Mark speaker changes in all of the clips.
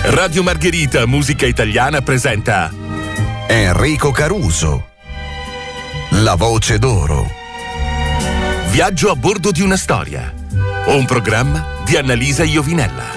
Speaker 1: Radio Margherita Musica Italiana presenta
Speaker 2: Enrico Caruso, La voce d'oro.
Speaker 1: Viaggio a bordo di una storia. Un programma di Annalisa Iovinella.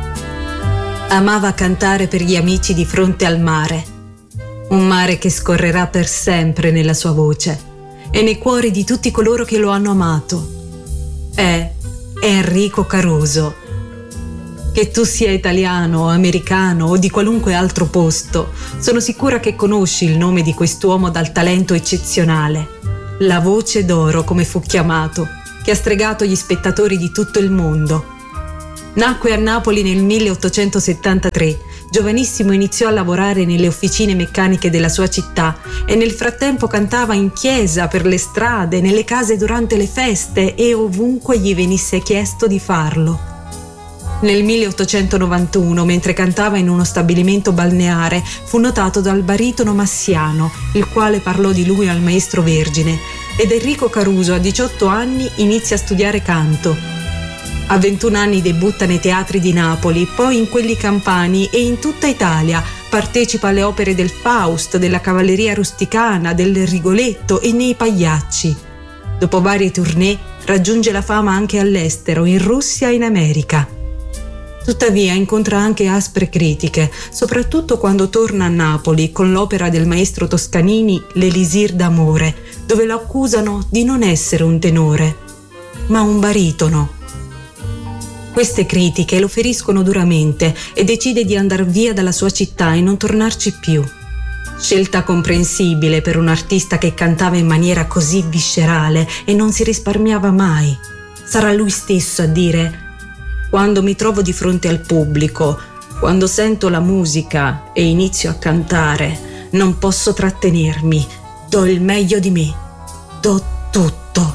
Speaker 3: Amava cantare per gli amici di fronte al mare. Un mare che scorrerà per sempre nella sua voce e nei cuori di tutti coloro che lo hanno amato. È Enrico Caruso. Che tu sia italiano, americano o di qualunque altro posto, sono sicura che conosci il nome di quest'uomo dal talento eccezionale. La voce d'oro, come fu chiamato, che ha stregato gli spettatori di tutto il mondo. Nacque a Napoli nel 1873. Giovanissimo iniziò a lavorare nelle officine meccaniche della sua città e nel frattempo cantava in chiesa, per le strade, nelle case durante le feste e ovunque gli venisse chiesto di farlo. Nel 1891, mentre cantava in uno stabilimento balneare, fu notato dal baritono Massiano, il quale parlò di lui al maestro Vergine, ed Enrico Caruso a 18 anni inizia a studiare canto. A 21 anni debutta nei teatri di Napoli, poi in quelli campani e in tutta Italia. Partecipa alle opere del Faust, della Cavalleria Rusticana, del Rigoletto e nei Pagliacci. Dopo varie tournée raggiunge la fama anche all'estero, in Russia e in America. Tuttavia incontra anche aspre critiche, soprattutto quando torna a Napoli con l'opera del maestro Toscanini L'Elisir d'amore, dove lo accusano di non essere un tenore, ma un baritono. Queste critiche lo feriscono duramente e decide di andar via dalla sua città e non tornarci più. Scelta comprensibile per un artista che cantava in maniera così viscerale e non si risparmiava mai. Sarà lui stesso a dire: quando mi trovo di fronte al pubblico, quando sento la musica e inizio a cantare, non posso trattenermi, do il meglio di me, do tutto.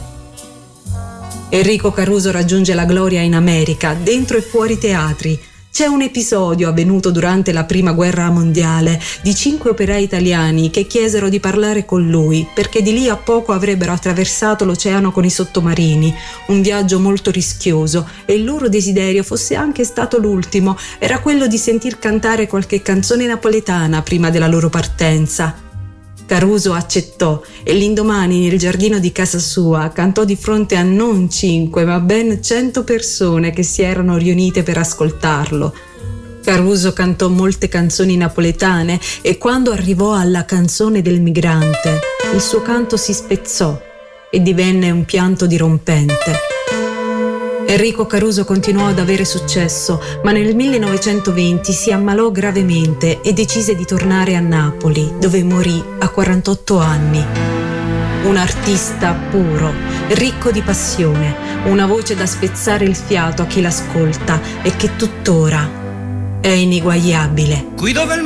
Speaker 3: Enrico Caruso raggiunge la gloria in America, dentro e fuori teatri. C'è un episodio avvenuto durante la Prima Guerra Mondiale di 5 operai italiani che chiesero di parlare con lui perché di lì a poco avrebbero attraversato l'oceano con i sottomarini, un viaggio molto rischioso, e il loro desiderio, fosse anche stato l'ultimo, era quello di sentir cantare qualche canzone napoletana prima della loro partenza. Caruso accettò e l'indomani nel giardino di casa sua cantò di fronte a non 5 ma ben 100 persone che si erano riunite per ascoltarlo. Caruso cantò molte canzoni napoletane e quando arrivò alla canzone del migrante il suo canto si spezzò e divenne un pianto dirompente. Enrico Caruso continuò ad avere successo, ma nel 1920 si ammalò gravemente e decise di tornare a Napoli, dove morì a 48 anni. Un artista puro, ricco di passione, una voce da spezzare il fiato a chi l'ascolta e che tuttora è ineguagliabile.
Speaker 4: Qui dove